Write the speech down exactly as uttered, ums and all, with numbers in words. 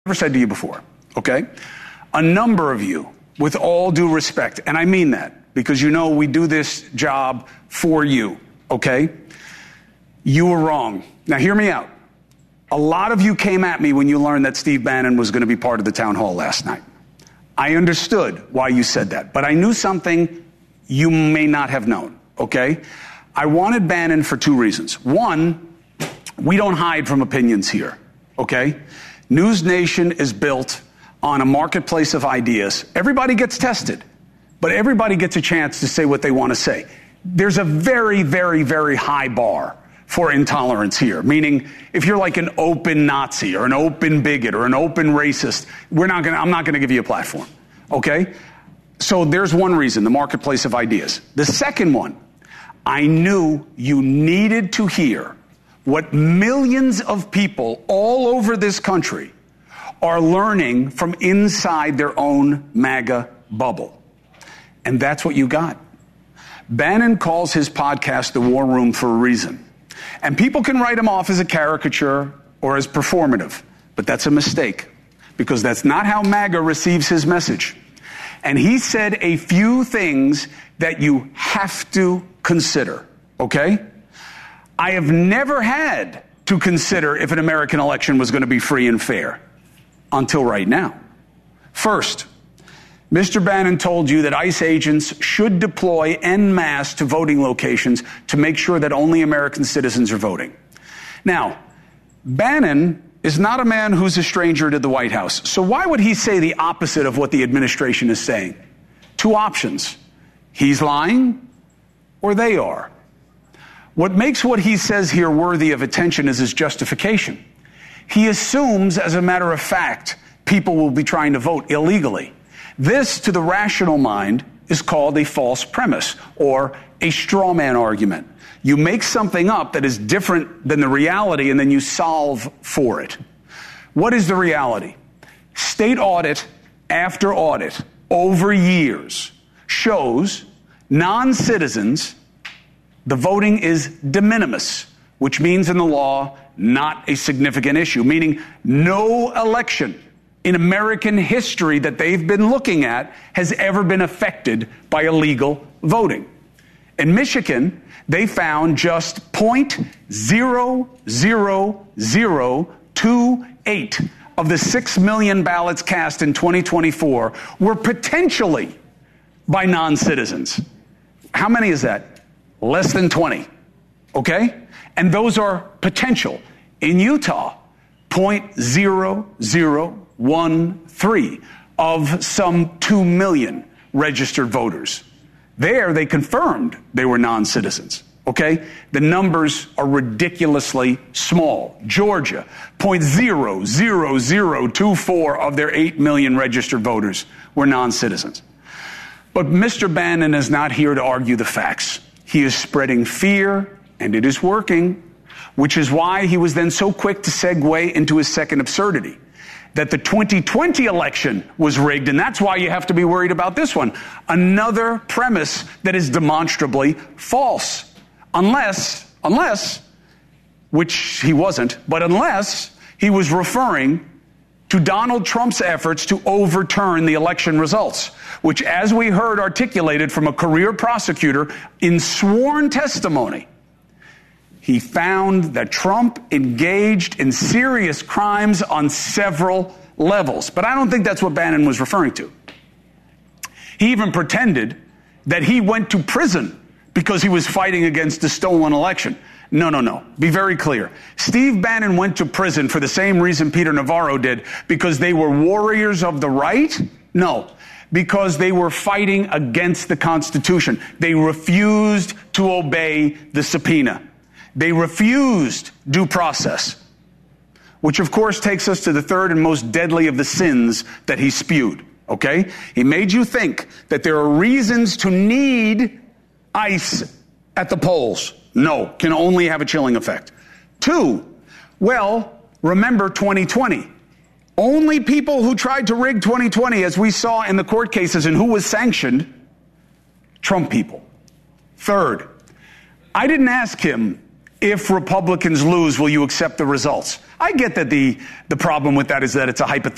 I've never said to you before, okay? A number of you, with all due respect, and I mean that because you know we do this job for you, okay? You were wrong. Now hear me out. A lot of you came at me when you learned that Steve Bannon was going to be part of the town hall last night. I understood why you said that, but I knew something you may not have known, okay? I wanted Bannon for two reasons. One, we don't hide from opinions here, okay? News Nation is built on a marketplace of ideas. Everybody gets tested, but everybody gets a chance to say what they want to say. There's a very, very, very high bar for intolerance here, meaning if you're like an open Nazi or an open bigot or an open racist, we're not going to, I'm not going to give you a platform, okay? So there's one reason, the marketplace of ideas. The second one, I knew you needed to hear what millions of people all over this country are learning from inside their own MAGA bubble. And that's what you got. Bannon calls his podcast The War Room for a reason. And people can write him off as a caricature or as performative, but that's a mistake because that's not how MAGA receives his message. And he said a few things that you have to consider, okay? I have never had to consider if an American election was going to be free and fair until right now. First, Mister Bannon told you that ICE agents should deploy en masse to voting locations to make sure that only American citizens are voting. Now, Bannon is not a man who's a stranger to the White House. So why would he say the opposite of what the administration is saying? Two options. He's lying or they are. What makes what he says here worthy of attention is his justification. He assumes, as a matter of fact, people will be trying to vote illegally. This, to the rational mind, is called a false premise or a straw man argument. You make something up that is different than the reality and then you solve for it. What is the reality? State audit after audit over years shows non-citizens, the voting is de minimis, which means in the law, not a significant issue, meaning no election in American history that they've been looking at has ever been affected by illegal voting. In Michigan, they found just zero point zero zero zero two eight of the six million ballots cast in twenty twenty-four were potentially by non-citizens. How many is that? Less than twenty, okay? And those are potential. In Utah, zero point zero zero one three of some two million registered voters. There, they confirmed they were non-citizens, okay? The numbers are ridiculously small. Georgia, zero point zero zero zero two four of their eight million registered voters were non-citizens. But Mister Bannon is not here to argue the facts. He is spreading fear, and it is working, which is why he was then so quick to segue into his second absurdity, that the twenty twenty election was rigged, and that's why you have to be worried about this one. Another premise that is demonstrably false. Unless, unless, which he wasn't, but unless he was referring to Donald Trump's efforts to overturn the election results, which, as we heard articulated from a career prosecutor in sworn testimony, he found that Trump engaged in serious crimes on several levels. But I don't think that's what Bannon was referring to. He even pretended that he went to prison because he was fighting against the stolen election. No, no, no. Be very clear. Steve Bannon went to prison for the same reason Peter Navarro did, because they were warriors of the right? No, because they were fighting against the Constitution. They refused to obey the subpoena. They refused due process, which of course takes us to the third and most deadly of the sins that he spewed, okay? He made you think that there are reasons to need ICE at the polls. No, can only have a chilling effect. Two, well, remember twenty twenty. Only people who tried to rig twenty twenty, as we saw in the court cases and who was sanctioned, Trump people. Third, I didn't ask him, if Republicans lose, will you accept the results? I get that the, the problem with that is that it's a hypothetical.